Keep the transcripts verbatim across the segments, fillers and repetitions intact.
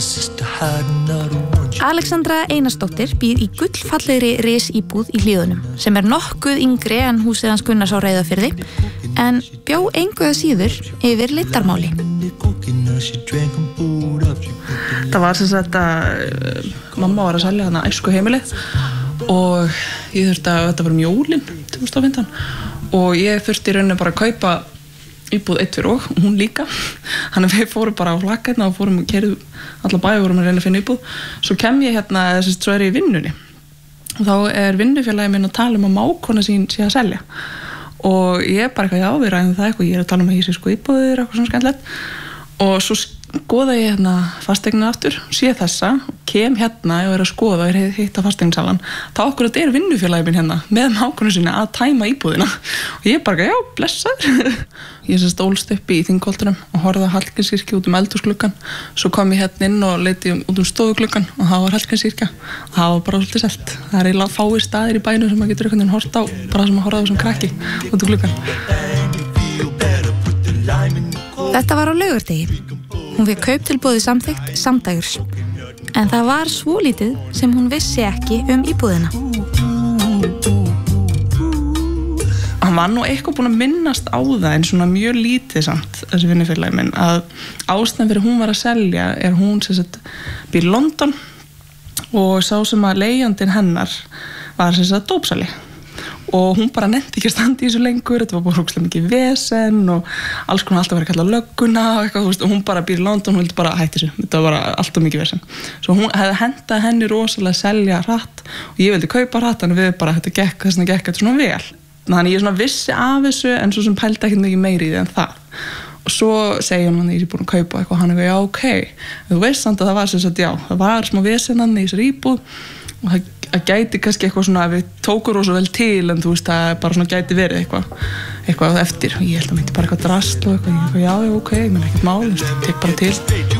Alexandra Einarsdóttir býr í gullfallegri risíbúð í Hlíðunum sem er nokkuð yngri en húsið hans Gunnars á Reyðarfirði en bjó engu að síður yfir leyndarmáli. Það var sem sagt að mamma var að selja hana æsku heimilið og ég þurfti að þetta var um jólin tvö þúsund og fimmtán og ég þurfti í rauninni bara að kaupa íbúð eitt fyrir og hún líka hann við fórum bara á flakkarna og fórum og keyrðum alla bæi og vorum að reyna að finna íbúð svo kem ég hérna, þess að svo er ég í vinnunni og þá er vinnufélagi minn að tala um að mákona sín sé að selja og ég er bara eitthvað já við ræðum það eitthvað ég er að tala um að ég sé sko íbúðir eitthvað svona skemmtilegt og svo skoða ég hérna fasteignina aftur sé þessa, kem hérna og er að skoða og er hitt að fasteignasalan þá okkur að þetta er vinnufélagi minn hérna með mákonu sinni að tæma íbúðina og ég bara, já, blessaður ég sérst ólst upp í Þingholtunum og horfði á Hallgrímskirkju út um eldhúsgluggann svo kom ég hérna inn og leiti út um stofugluggann og það var Hallgrímskirkja og það var bara svolítið selt það er eiginlega fáir staðir í bænum sem maður getur einhvern veginn horft á bara sem að horfa á sem krakki út um gluggann Þetta var á laugardegi. Hún fékk kauptilboðið samþykkt samdægurs. En það var svolítið sem hún vissi ekki um íbúðina. Hann var nú eitthvað búinn að minnast á það en svona mjög lítið samt þessi vinnufélagi minn að ástæðan fyrir hún var að selja er hún sem sagt býr í London og sá sem að leigjandinn hennar var sem sagt dópsali. Og hún bara nennti ekki að standa í þessu lengur þetta var bara hrókslega mikið vesen og alls konar alltaf verið að kalla lögguna og eitthvað, þú veist, og hún bara býr í London og vildi bara hætti þessu þetta var bara alltaf mikið vesen svo hún hefði hentað henni rosalega að selja hratt og ég vildi kaupa hratt en við bara þetta gekk, þess vegna gekk þetta svona vel þannig ég svona vissi af þessu en svo sem pældi ekki mikið meiri í því en það og svo segja hún að ég er búin að kaupa eitthvað hann er já, ok, þú veist samt að það var sem sagt, já, það var smá vesenann í þessari íbúð og það að gæti kannski eitthvað svona að við tókum rosa vel til en þú veist að bara svona gæti verið eitthvað eitthvað eftir og ég held að myndi bara eitthvað drasl og eitthvað, eitthvað já, já, ok, ég menn ekkert mál ég tek bara til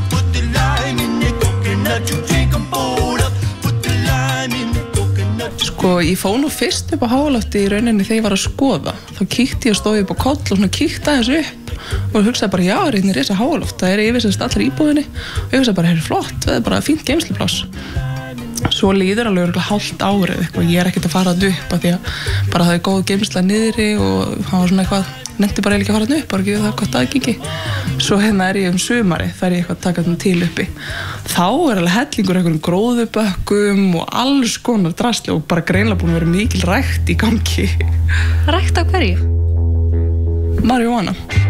Sko, ég fóð nú fyrst upp á Háalofti í rauninni þegar ég var að skoða þá kíkti ég og stóð upp á koll og svona kíkti aðeins upp og hugsaði bara, já, reynir þess að Háaloft það er yfir sérst allir íbúðinni og ég hugsaði bara, hér er flott, það er bara fínt geymslupláss Svo líður alveg örugglega hálft árið eitthvað, ég er ekkert að fara þarna upp af því að bara það er góð geymsla niðri og það var svona eitthvað, nennti bara eiginlega ekki að fara þarna upp, bara ekki það er gott aðgengi. Svo hérna er ég um sumarið, þar er ég eitthvað að taka þarna til uppi. Þá er alveg hellingur einhverjum gróðubökkum og alls konar drasli og bara greinilega búin að vera mikil rækt í gangi. Rækt á hverju? Maríjúana.